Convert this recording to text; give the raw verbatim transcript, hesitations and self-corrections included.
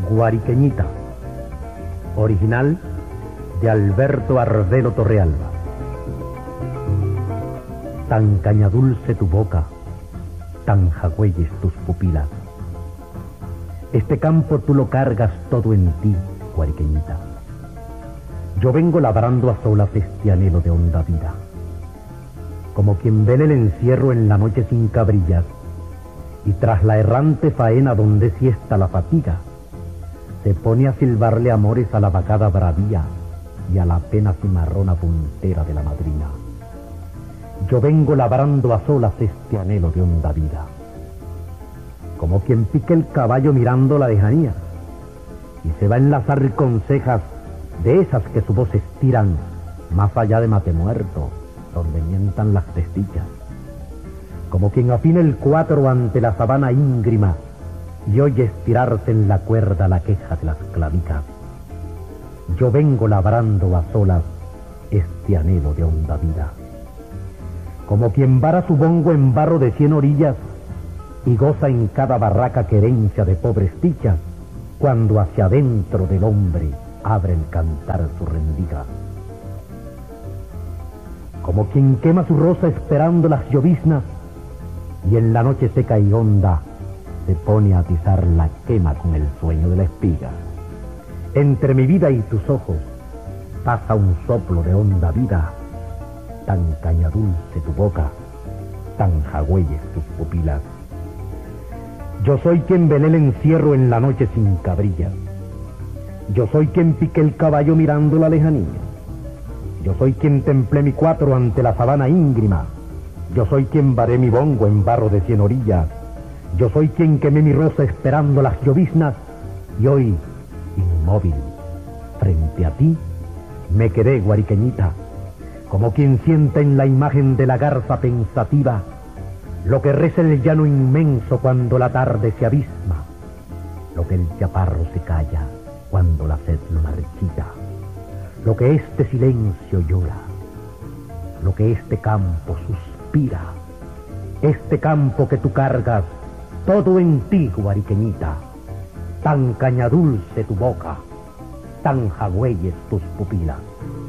Guariqueñita, original de Alberto Ardelo Torrealba. Tan cañadulce tu boca, tan jagüeyes tus pupilas. Este campo tú lo cargas todo en ti, Guariqueñita. Yo vengo labrando a solas este anhelo de honda vida. Como quien vela el encierro en la noche sin cabrillas, y tras la errante faena donde siesta la fatiga, se pone a silbarle amores a la vacada bravía y a la pena cimarrona puntera de la madrina. Yo vengo labrando a solas este anhelo de honda vida. Como quien pique el caballo mirando la lejanía, y se va a enlazar con cejas de esas que su voz estiran más allá de Matemuerto, donde mientan las testillas. Como quien afina el cuatro ante la sabana íngrima y oye estirarse en la cuerda la queja de las clavijas. Yo vengo labrando a solas este anhelo de honda vida. Como quien vara su bongo en barro de cien orillas y goza en cada barraca querencia de pobres dichas, cuando hacia adentro del hombre abre el cantar su rendija. Como quien quema su rosa esperando las lloviznas y en la noche seca y honda se pone a atizar la quema con el sueño de la espiga. Entre mi vida y tus ojos pasa un soplo de honda vida, tan cañadulce tu boca, tan jagüeyes tus pupilas. Yo soy quien velé el encierro en la noche sin cabrillas. Yo soy quien piqué el caballo mirando la lejanía. Yo soy quien templé mi cuatro ante la sabana íngrima. Yo soy quien varé mi bongo en barro de cien orillas. Yo soy quien quemé mi rosa esperando las lloviznas. Y hoy, inmóvil, frente a ti, me quedé, Guariqueñita, como quien sienta en la imagen de la garza pensativa lo que reza el llano inmenso cuando la tarde se abisma, lo que el chaparro se calla cuando la sed lo marchita, lo que este silencio llora, lo que este campo suspira, este campo que tú cargas todo en ti, Guariqueñita, tan cañadulce tu boca, tan jagüeyes tus pupilas.